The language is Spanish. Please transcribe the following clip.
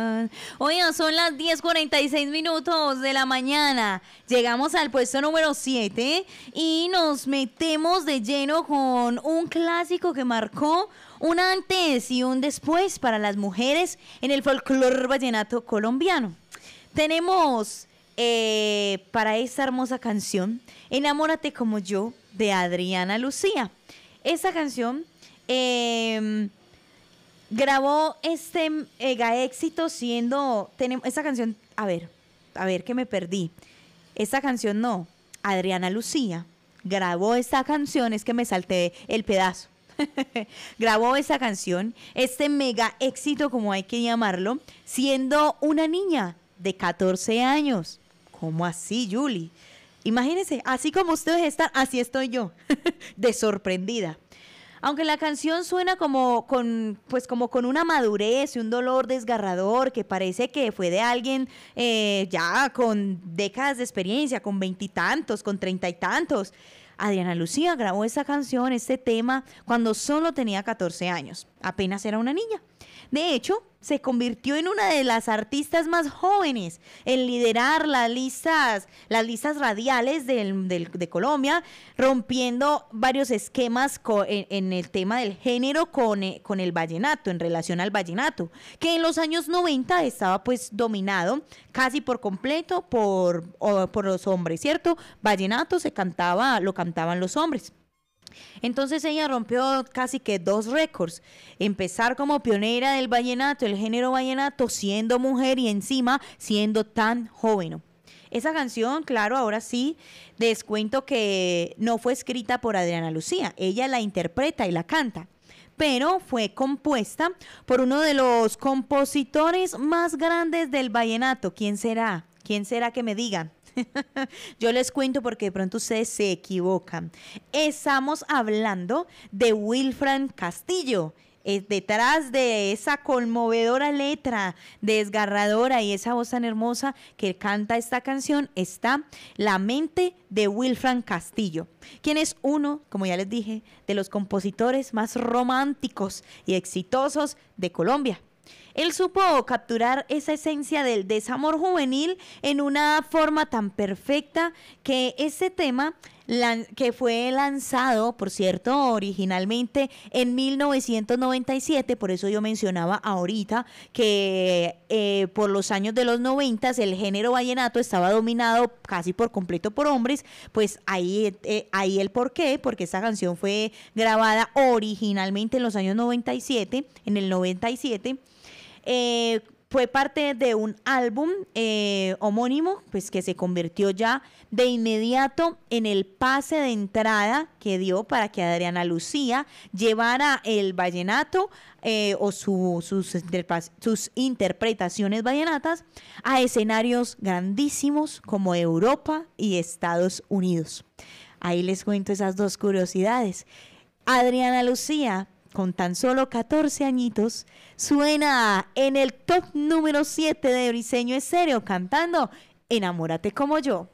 Oigan, son las 10:46 de la mañana. Llegamos al puesto número 7 y nos metemos de lleno con un clásico que marcó un antes y un después para las mujeres en el folclore vallenato colombiano. Tenemos para esta hermosa canción, Enamórate como yo, de Adriana Lucía. Esta canción grabó este mega éxito siendo... esta canción, a ver que me perdí. Esta canción no, Adriana Lucía grabó esta canción, es que me salté el pedazo. Grabó esa canción, este mega éxito, como hay que llamarlo, siendo una niña de 14 años. ¿Cómo así, Julie? Imagínense, así como ustedes están, así estoy yo, de sorprendida. Aunque la canción suena como con una madurez y un dolor desgarrador que parece que fue de alguien ya con décadas de experiencia, con 20 y tantos, con 30 y tantos. Adriana Lucía grabó esta canción, este tema, cuando solo tenía 14 años. Apenas era una niña. De hecho, se convirtió en una de las artistas más jóvenes en liderar las listas radiales de Colombia, rompiendo varios esquemas en el tema del género con el vallenato, en relación al vallenato, que en los años 90 estaba pues dominado casi por completo por los hombres, ¿cierto? Vallenato lo cantaban los hombres. Entonces ella rompió casi que 2 récords. Empezar como pionera del vallenato, el género vallenato, siendo mujer y encima siendo tan joven. Esa canción, claro, ahora sí, descuento que no fue escrita por Adriana Lucía. Ella la interpreta y la canta, pero fue compuesta por uno de los compositores más grandes del vallenato. ¿Quién será? ¿Quién será que me digan? Yo les cuento porque de pronto ustedes se equivocan. Estamos hablando de Wilfran Castillo. Detrás de esa conmovedora letra, desgarradora y esa voz tan hermosa que canta esta canción está la mente de Wilfran Castillo, quien es uno, como ya les dije, de los compositores más románticos y exitosos de Colombia. Él supo capturar esa esencia del desamor juvenil en una forma tan perfecta que ese tema, que fue lanzado, por cierto, originalmente en 1997, por eso yo mencionaba ahorita que por los años de los 90 el género vallenato estaba dominado casi por completo por hombres, pues ahí el porqué, porque esa canción fue grabada originalmente en los años 97, en el 97, fue parte de un álbum homónimo, pues que se convirtió ya de inmediato en el pase de entrada que dio para que Adriana Lucía llevara el vallenato o sus interpretaciones vallenatas a escenarios grandísimos como Europa y Estados Unidos. Ahí les cuento esas 2 curiosidades. Adriana Lucía, con tan solo 14 añitos, suena en el top número 7 de Briseño Estéreo cantando Enamórate como yo.